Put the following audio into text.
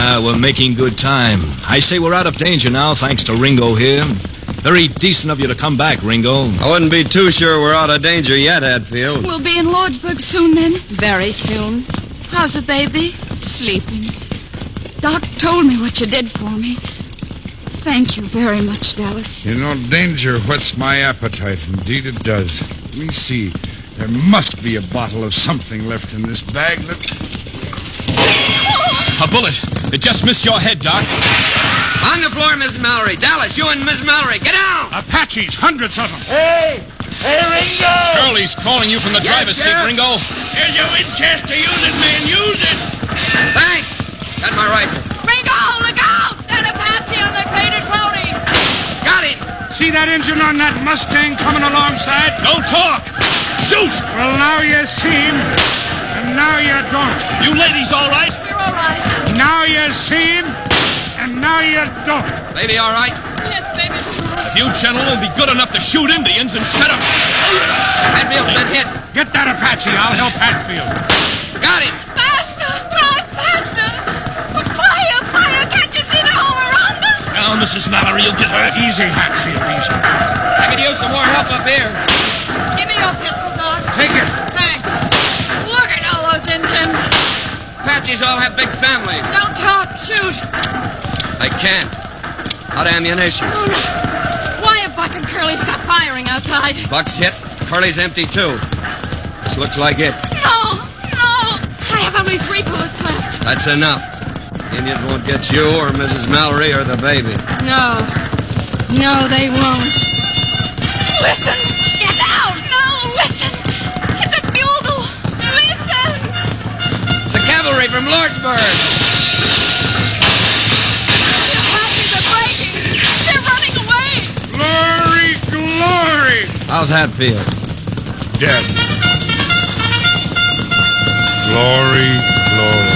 We're making good time. I say we're out of danger now, thanks to Ringo here. Very decent of you to come back, Ringo. I wouldn't be too sure we're out of danger yet, Hatfield. We'll be in Lordsburg soon, then. Very soon. How's the baby? Sleeping. Doc told me what you did for me. Thank you very much, Dallas. You know, danger whets my appetite. Indeed it does. Let me see. There must be a bottle of something left in this bag that... A bullet. It just missed your head, Doc. On the floor, Miss Mallory. Dallas, you and Miss Mallory, get down! Apaches, hundreds of them. Hey, Ringo! Curly's calling you from the driver's seat, Ringo. Here's your Winchester. Use it, man. Use it. Thanks. Got my rifle. Ringo, look out! That Apache on that painted pony! Got it. See that engine on that Mustang coming alongside? Don't talk! Shoot! Well, now you see him, and now you don't. You ladies all right? You're all right. Now you see him, and now you don't. Baby, all right? Yes, baby's all right. If you gentlemen will be good enough to shoot Indians instead of... Hatfield's been hit. Get that Apache. I'll help Hatfield. Got him. Faster! Drive faster! Fire! Fire! Can't you see they're all around us? Now, Mrs. Mallory, you'll get hurt. Easy, Hatfield, easy. I could use some more help up here. Give me your pistol, Doc. Take it. Thanks. Look at all those engines. Apaches all have big families. Don't talk. Shoot. I can't. Out of ammunition. Oh, no. Why have Buck and Curly stopped firing outside? Buck's hit. Curly's empty, too. This looks like it. No. I have only 3 bullets left. That's enough. Indians won't get you or Mrs. Mallory or the baby. No, they won't. Listen! Get out! No, listen! It's a bugle! Listen! It's the cavalry from Lordsburg. The Apaches are breaking! They're running away! Glory, glory. How's Hatfield? Dead. Glory, glory.